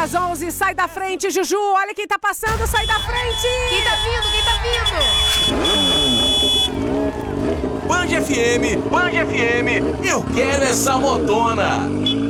das 11, sai da frente, Juju. Olha quem tá passando, sai da frente. Quem tá vindo? Band FM, eu quero essa motona.